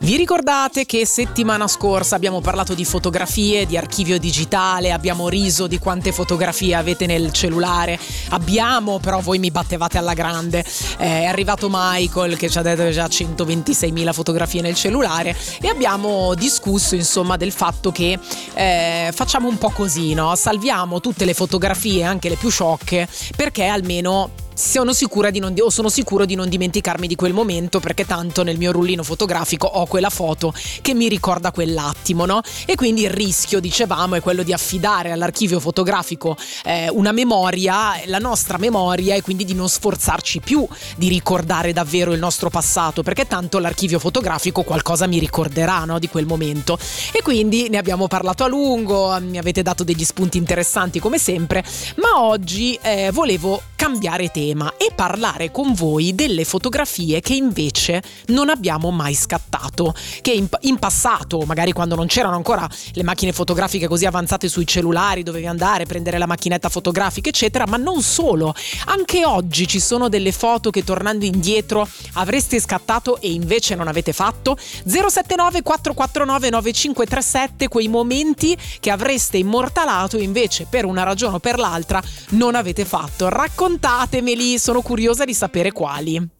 Vi ricordate che settimana scorsa abbiamo parlato di fotografie, di archivio digitale, abbiamo riso di quante fotografie avete nel cellulare? Però voi mi battevate alla grande. È arrivato Michael che ci ha detto che già 126.000 fotografie nel cellulare e abbiamo discusso insomma del fatto che facciamo un po' così, no? Salviamo tutte le fotografie, anche le più sciocche, perché almeno sono sicuro di non dimenticarmi di quel momento, perché tanto nel mio rullino fotografico ho quella foto che mi ricorda quell'attimo, no? E quindi il rischio, dicevamo, è quello di affidare all'archivio fotografico una memoria, la nostra memoria, e quindi di non sforzarci più di ricordare davvero il nostro passato, perché tanto l'archivio fotografico qualcosa mi ricorderà, no? Di quel momento. E quindi ne abbiamo parlato a lungo, mi avete dato degli spunti interessanti come sempre, ma oggi volevo cambiare tema e parlare con voi delle fotografie che invece non abbiamo mai scattato, che in passato, magari quando non c'erano ancora le macchine fotografiche così avanzate sui cellulari, dovevi andare, prendere la macchinetta fotografica eccetera, ma non solo, anche oggi ci sono delle foto che tornando indietro avreste scattato e invece non avete fatto. 079 449 9537, quei momenti che avreste immortalato e invece per una ragione o per l'altra non avete fatto. Raccontatemeli, sono curiosa di sapere quali.